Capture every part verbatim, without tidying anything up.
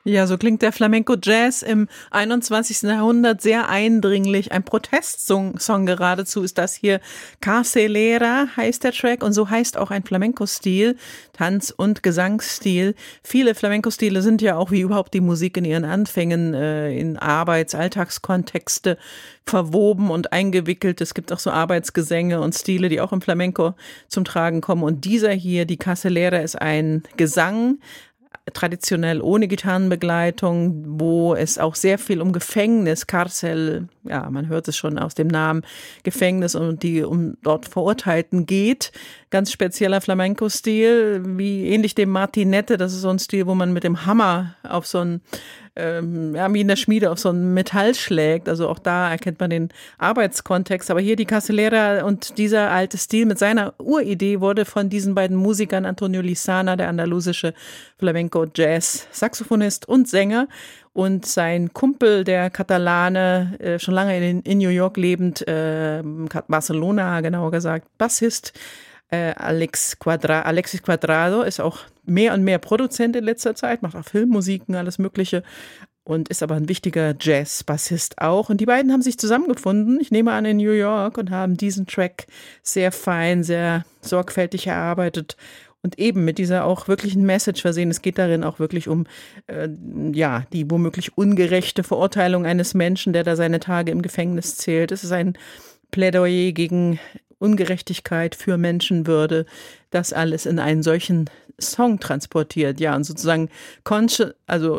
Ja, so klingt der Flamenco-Jazz im einundzwanzigsten Jahrhundert sehr eindringlich. Ein Protestsong Song geradezu ist das hier. Carcelera heißt der Track und so heißt auch ein Flamenco-Stil, Tanz- und Gesangsstil. Viele Flamenco-Stile sind ja auch wie überhaupt die Musik in ihren Anfängen äh, in Arbeits-, Alltagskontexte verwoben und eingewickelt. Es gibt auch so Arbeitsgesänge und Stile, die auch im Flamenco zum Tragen kommen. Und dieser hier, die Carcelera, ist ein Gesang, traditionell ohne Gitarrenbegleitung, wo es auch sehr viel um Gefängnis, Cárcel, ja, man hört es schon aus dem Namen, Gefängnis und die um dort Verurteilten geht. Ganz spezieller Flamenco-Stil, wie ähnlich dem Martinette, das ist so ein Stil, wo man mit dem Hammer auf so ein Ähm, ja, wie in der Schmiede auf so ein Metall schlägt. Also auch da erkennt man den Arbeitskontext. Aber hier die Carcelera und dieser alte Stil mit seiner Uridee wurde von diesen beiden Musikern, Antonio Lizana, der andalusische Flamenco-Jazz-Saxophonist und Sänger, und sein Kumpel, der Katalane, äh, schon lange in, in New York lebend, äh, Barcelona genauer gesagt, Bassist, Äh, Alex Quadra- Alexis Cuadrado ist auch mehr und mehr Produzent in letzter Zeit, macht auch Filmmusiken, alles Mögliche und ist aber ein wichtiger Jazz-Bassist auch. Und die beiden haben sich zusammengefunden, ich nehme an in New York, und haben diesen Track sehr fein, sehr sorgfältig erarbeitet und eben mit dieser auch wirklichen Message versehen. Es geht darin auch wirklich um äh, ja, die womöglich ungerechte Verurteilung eines Menschen, der da seine Tage im Gefängnis zählt. Es ist ein Plädoyer gegen Ungerechtigkeit, für Menschenwürde, das alles in einen solchen Song transportiert, ja, und sozusagen Consci- also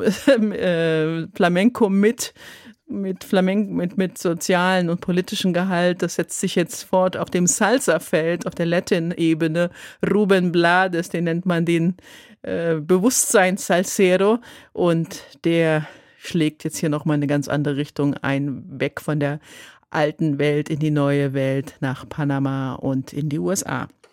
äh, Flamenco mit mit Flamenco mit mit sozialen und politischen Gehalt, das setzt sich jetzt fort auf dem Salsa-Feld, auf der Latin-Ebene. Rubén Blades, den nennt man den äh, Bewusstseins-Salsero, und der schlägt jetzt hier nochmal eine ganz andere Richtung ein, weg von der alten Welt in die neue Welt, nach Panama und in die U S A.